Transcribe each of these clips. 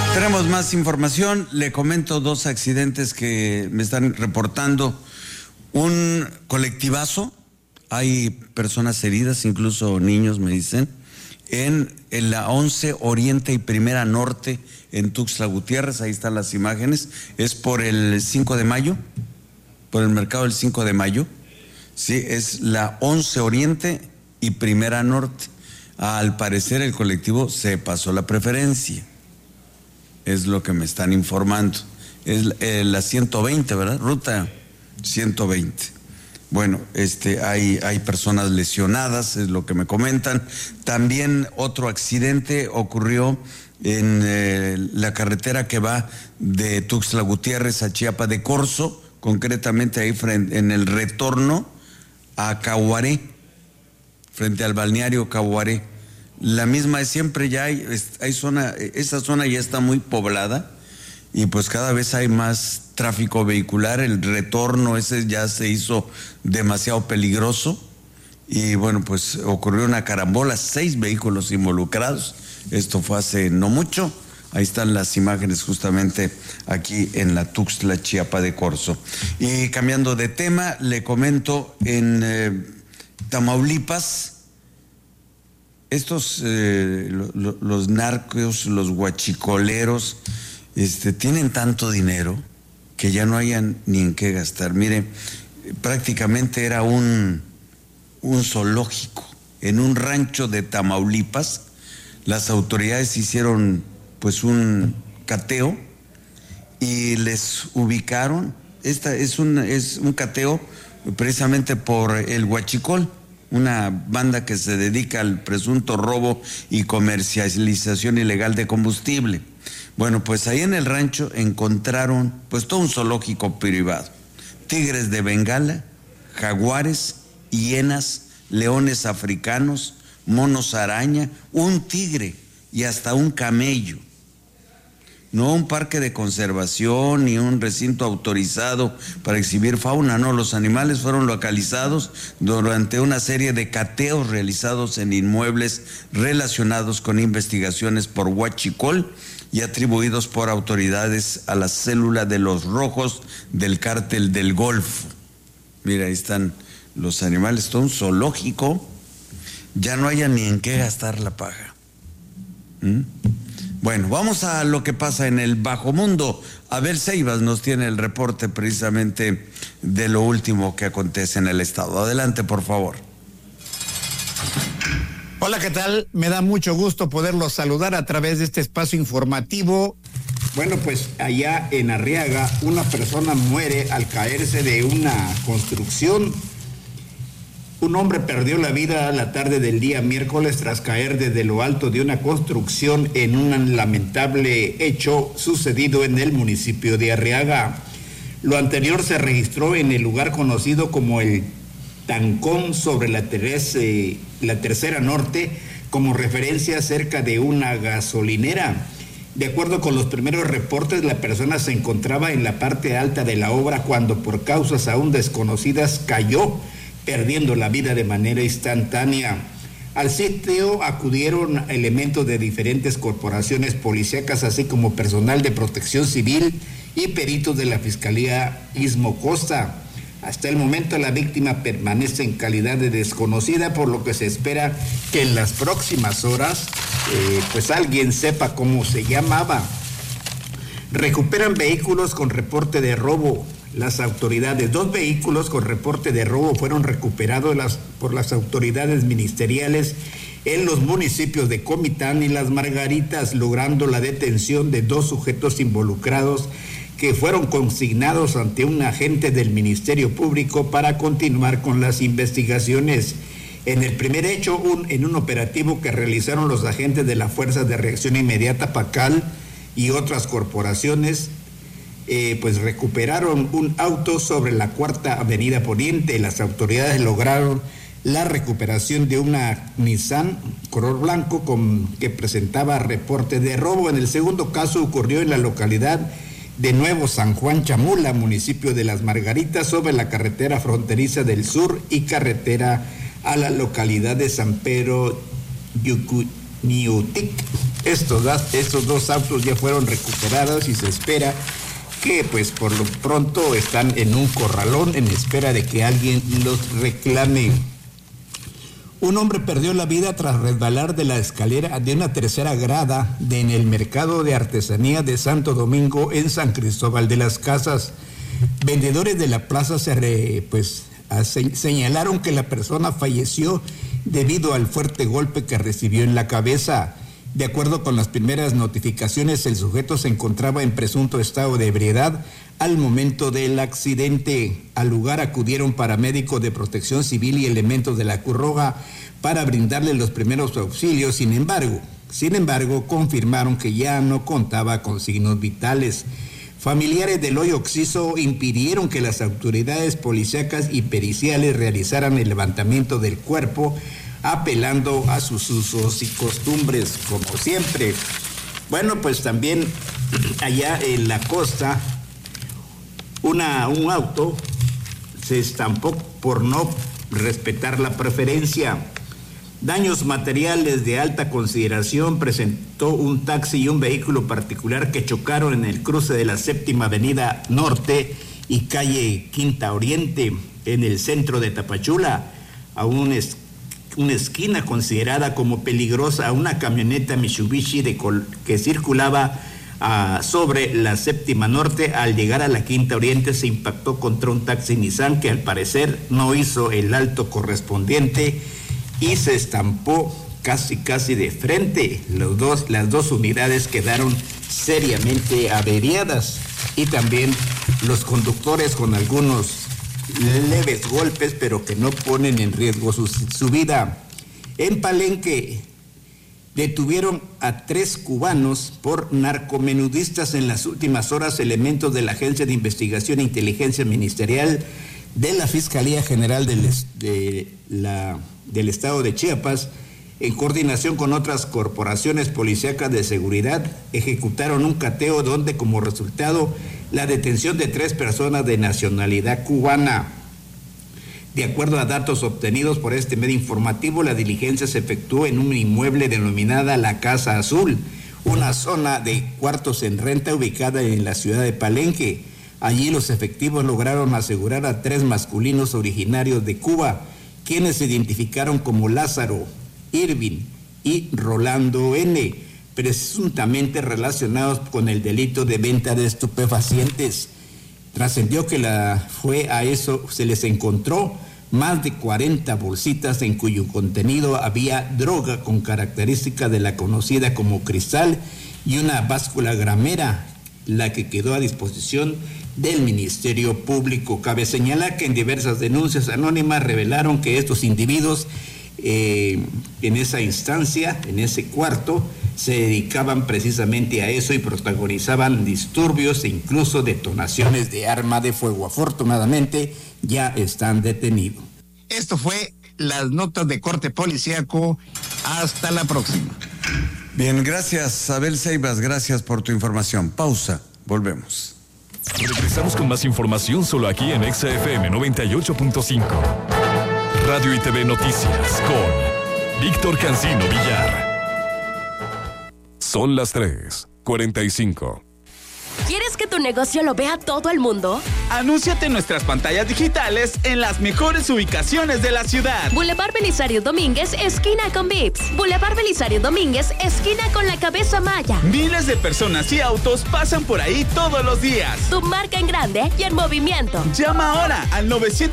Tenemos más información. Le comento dos accidentes que me están reportando. Un colectivazo, hay personas heridas, incluso niños me dicen, en la 11 Oriente y Primera Norte en Tuxtla Gutiérrez. Ahí están las imágenes. Es por el 5 de mayo, por el mercado del 5 de mayo. Sí, es la 11 Oriente y Primera Norte. Al parecer el colectivo se pasó la preferencia. Es lo que me están informando. Es la 120, ¿verdad? Ruta 120. Bueno, hay personas lesionadas, es lo que me comentan. También otro accidente ocurrió en la carretera que va de Tuxtla Gutiérrez a Chiapa de Corzo, concretamente ahí en el retorno a Cahuaré, frente al balneario Cahuaré. La misma es siempre, ya hay zona, esa zona ya está muy poblada y pues cada vez hay más tráfico vehicular. El retorno ese ya se hizo demasiado peligroso y bueno, pues ocurrió una carambola, 6 vehículos involucrados. Esto fue hace no mucho. Ahí están las imágenes justamente aquí en la Tuxtla, Chiapa de Corzo. Y cambiando de tema, le comento en Tamaulipas. Estos, los narcos, los huachicoleros, tienen tanto dinero que ya no hayan ni en qué gastar. Mire, prácticamente era un zoológico. En un rancho de Tamaulipas, las autoridades hicieron pues un cateo y les ubicaron. Es un cateo precisamente por el huachicol, una banda que se dedica al presunto robo y comercialización ilegal de combustible. Bueno, pues ahí en el rancho encontraron pues todo un zoológico privado. Tigres de Bengala, jaguares, hienas, leones africanos, monos araña, un tigre y hasta un camello. No un parque de conservación ni un recinto autorizado para exhibir fauna, no, los animales fueron localizados durante una serie de cateos realizados en inmuebles relacionados con investigaciones por huachicol y atribuidos por autoridades a la célula de los rojos del cártel del Golfo. Mira, ahí están los animales, todo un zoológico, ya no haya ni en qué gastar la paga. Bueno, vamos a lo que pasa en el bajo mundo. Abel Ceibas nos tiene el reporte precisamente de lo último que acontece en el estado. Adelante, por favor. Hola, ¿qué tal? Me da mucho gusto poderlos saludar a través de este espacio informativo. Bueno, pues allá en Arriaga, una persona muere al caerse de una construcción. Un hombre perdió la vida la tarde del día miércoles tras caer desde lo alto de una construcción en un lamentable hecho sucedido en el municipio de Arriaga. Lo anterior se registró en el lugar conocido como el Tancón sobre la Tercera Norte, como referencia cerca de una gasolinera. De acuerdo con los primeros reportes, la persona se encontraba en la parte alta de la obra cuando por causas aún desconocidas cayó, perdiendo la vida de manera instantánea. Al sitio acudieron elementos de diferentes corporaciones policíacas, así como personal de protección civil y peritos de la Fiscalía Istmo Costa. Hasta el momento la víctima permanece en calidad de desconocida, por lo que se espera que en las próximas horas pues alguien sepa cómo se llamaba. Recuperan vehículos con reporte de robo. Las autoridades, 2 vehículos con reporte de robo fueron recuperados por las autoridades ministeriales en los municipios de Comitán y Las Margaritas, logrando la detención de 2 sujetos involucrados que fueron consignados ante un agente del Ministerio Público para continuar con las investigaciones. En el primer hecho, en un operativo que realizaron los agentes de la Fuerza de Reacción Inmediata PACAL y otras corporaciones, pues recuperaron un auto sobre la Cuarta Avenida Poniente. Las autoridades lograron la recuperación de una Nissan color blanco que presentaba reporte de robo. En el segundo caso ocurrió en la localidad de Nuevo San Juan Chamula, municipio de Las Margaritas, sobre la carretera fronteriza del sur y carretera a la localidad de San Pedro Yucuniutic. Estos dos autos ya fueron recuperados y se espera que pues por lo pronto están en un corralón en espera de que alguien los reclame. Un hombre perdió la vida tras resbalar de la escalera de una tercera grada en el mercado de artesanía de Santo Domingo en San Cristóbal de las Casas. Vendedores de la plaza señalaron que la persona falleció debido al fuerte golpe que recibió en la cabeza. De acuerdo con las primeras notificaciones, el sujeto se encontraba en presunto estado de ebriedad al momento del accidente. Al lugar acudieron paramédicos de Protección Civil y elementos de la Cruz Roja para brindarle los primeros auxilios. Sin embargo, confirmaron que ya no contaba con signos vitales. Familiares del hoy occiso impidieron que las autoridades policíacas y periciales realizaran el levantamiento del cuerpo, apelando a sus usos y costumbres, como siempre. Bueno, pues también allá en la costa, un auto se estampó por no respetar la preferencia. Daños materiales de alta consideración presentó un taxi y un vehículo particular que chocaron en el cruce de la Séptima Avenida Norte y calle Quinta Oriente, en el centro de Tapachula, a una esquina considerada como peligrosa. Una camioneta Mitsubishi que circulaba sobre la Séptima Norte, al llegar a la Quinta Oriente, se impactó contra un taxi Nissan que al parecer no hizo el alto correspondiente y se estampó casi de frente. Las dos unidades quedaron seriamente averiadas y también los conductores con algunos leves golpes, pero que no ponen en riesgo su vida. En Palenque detuvieron a 3 cubanos por narcomenudistas en las últimas horas. Elementos de la Agencia de Investigación e Inteligencia Ministerial de la Fiscalía General del Estado de Chiapas, en coordinación con otras corporaciones policíacas de seguridad, ejecutaron un cateo donde como resultado la detención de 3 personas de nacionalidad cubana. De acuerdo a datos obtenidos por este medio informativo, la diligencia se efectuó en un inmueble denominada La Casa Azul, una zona de cuartos en renta ubicada en la ciudad de Palenque. Allí los efectivos lograron asegurar a 3 masculinos originarios de Cuba, quienes se identificaron como Lázaro, Irving y Rolando N., presuntamente relacionados con el delito de venta de estupefacientes. Trascendió que se les encontró más de 40 bolsitas en cuyo contenido había droga con características de la conocida como cristal y una báscula gramera, la que quedó a disposición del Ministerio Público. Cabe señalar que en diversas denuncias anónimas revelaron que estos individuos en esa instancia, en ese cuarto, se dedicaban precisamente a eso y protagonizaban disturbios e incluso detonaciones de arma de fuego. Afortunadamente ya están detenidos. Esto fue las notas de corte policíaco. Hasta la próxima. Bien, gracias Abel Ceibas, gracias por tu información. Pausa, volvemos. Regresamos con más información solo aquí en XFM 98.5. Radio y TV Noticias con Víctor Cancino Villar. Son las 3:45. ¿Quieres que tu negocio lo vea todo el mundo? Anúnciate en nuestras pantallas digitales en las mejores ubicaciones de la ciudad. Boulevard Belisario Domínguez, esquina con Vips. Boulevard Belisario Domínguez, esquina con la Cabeza Maya. Miles de personas y autos pasan por ahí todos los días. Tu marca en grande y en movimiento. Llama ahora al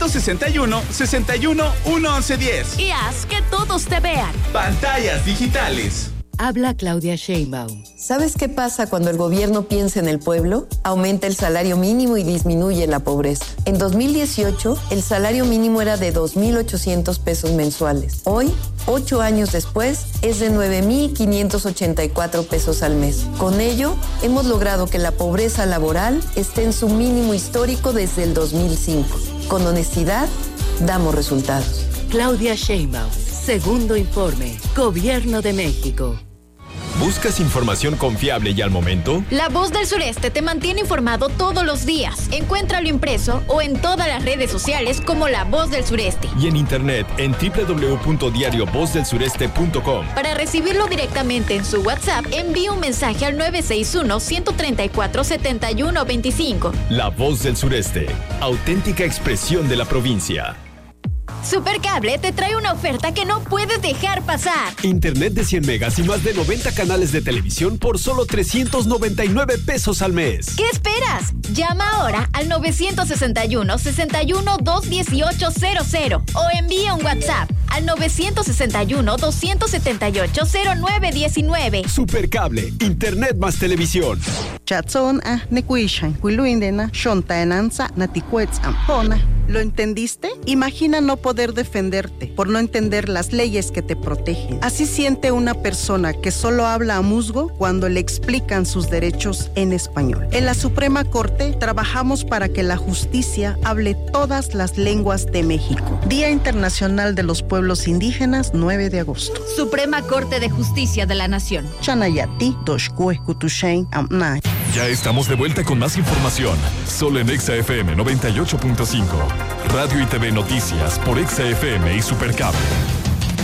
961-61-1110 y haz que todos te vean. Pantallas digitales. Habla Claudia Sheinbaum. ¿Sabes qué pasa cuando el gobierno piensa en el pueblo? Aumenta el salario mínimo y disminuye la pobreza. En 2018, el salario mínimo era de 2,800 pesos mensuales. Hoy, 8 años después, es de 9,584 pesos al mes. Con ello, hemos logrado que la pobreza laboral esté en su mínimo histórico desde el 2005. Con honestidad, damos resultados. Claudia Sheinbaum. Segundo informe. Gobierno de México. ¿Buscas información confiable y al momento? La Voz del Sureste te mantiene informado todos los días. Encuéntralo impreso o en todas las redes sociales como La Voz del Sureste. Y en internet en www.diariovozdelsureste.com. Para recibirlo directamente en su WhatsApp, envíe un mensaje al 961-134-7125. La Voz del Sureste, auténtica expresión de la provincia. Supercable te trae una oferta que no puedes dejar pasar. Internet de 100 megas y más de 90 canales de televisión por solo 399 pesos al mes. ¿Qué esperas? Llama ahora al 961-61-21800 o envía un WhatsApp al 961-278-0919. Supercable, Internet más televisión. Chatson nekuishan huiluindena shontaenanza naticuetz ampona. ¿Lo entendiste? Imagina no poder defenderte por no entender las leyes que te protegen. Así siente una persona que solo habla a musgo cuando le explican sus derechos en español. En la Suprema Corte trabajamos para que la justicia hable todas las lenguas de México. Día Internacional de los Pueblos Indígenas, 9 de agosto. Suprema Corte de Justicia de la Nación. Chanayati, Doshkue, Kutushain, Amnay. Ya estamos de vuelta con más información, solo en Exa FM 98.5. Radio y TV Noticias por Exa FM y Supercable.